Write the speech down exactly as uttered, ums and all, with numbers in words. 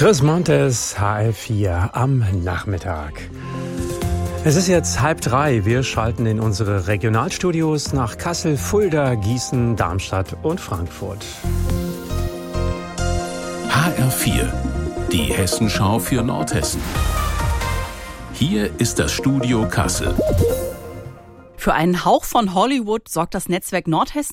Chris Montes, H L vier am Nachmittag. Es ist jetzt halb drei. Wir schalten in unsere Regionalstudios nach Kassel, Fulda, Gießen, Darmstadt und Frankfurt. H R vier, die Hessenschau für Nordhessen. Hier ist das Studio Kassel. Für einen Hauch von Hollywood sorgt das Netzwerk Nordhessen